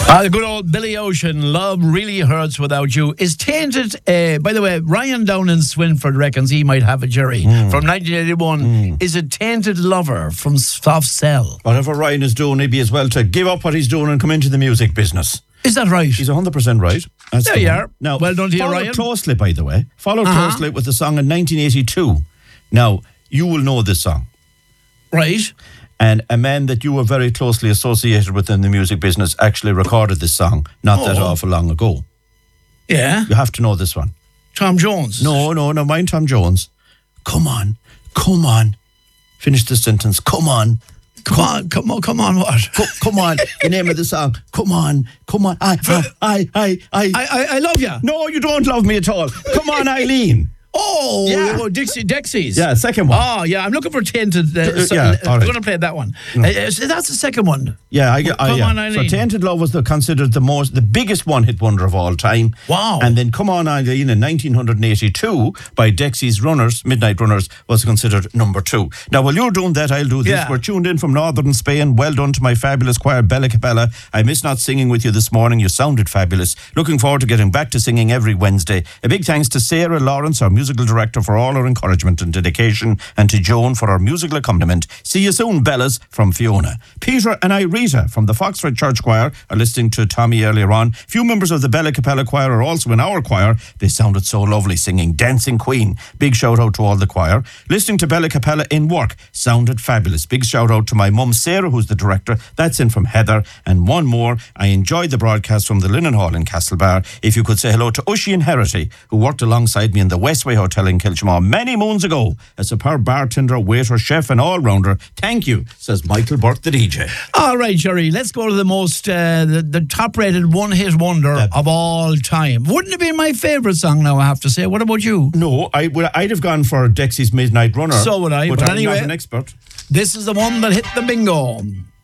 The good old Billy Ocean, Love Really Hurts Without You, is tainted. By the way, Ryan down in Swinford reckons he might have a jury from 1981. Is a tainted lover from Soft Cell. Whatever Ryan is doing, he'd be as well to give up what he's doing and come into the music business. Is that right? He's 100% right. That's there you are. Now, well done to you, Ryan. Followed closely, by the way. Followed closely with the song in 1982. Now, you will know this song. Right. And a man that you were very closely associated with in the music business actually recorded this song not that awful long ago. Yeah. You have to know this one. Tom Jones. No, mind Tom Jones. Come on. Finish the sentence. Come on. Come on, what? Come on. The name of the song. Come on. I love you. No, you don't love me at all. Come on, Eileen. Oh, yeah. Dexys. Yeah, second one. Oh, yeah, I'm looking for Tainted. all right. I'm going to play that one. So that's the second one. Yeah, Come on, Eileen. So Tainted Love was considered the biggest one-hit wonder of all time. Wow. And then Come On, Eileen in 1982 by Dexys Runners, Midnight Runners, was considered number 2. Now, while you're doing that, I'll do this. Yeah. We're tuned in from northern Spain. Well done to my fabulous choir, Bella Capella. I miss not singing with you this morning. You sounded fabulous. Looking forward to getting back to singing every Wednesday. A big thanks to Sarah Lawrence, our musical director, for all her encouragement and dedication, and to Joan for our musical accompaniment. See you soon, Bellas, from Fiona. Peter and Irita from the Foxford Church Choir are listening to Tommy earlier on. Few members of the Bella Capella Choir are also in our choir. They sounded so lovely singing Dancing Queen. Big shout out to all the choir. Listening to Bella Capella in work sounded fabulous. Big shout out to my mum Sarah, who's the director. That's in from Heather. And one more, I enjoyed the broadcast from the Linen Hall in Castlebar. If you could say hello to Oisin Herity, who worked alongside me in the Westway Hotel in Kilchmaw many moons ago, a superb bartender, waiter, chef and all-rounder. Thank you, says Michael Burke, the DJ. All right, Jerry, let's go to the most the top-rated one-hit wonder of all time. Wouldn't it be my favourite song now, I have to say? What about you? No, I'd have gone for Dexys Midnight Runner. So would I. But I'm anyway, not an expert. This is the one that hit the bingo.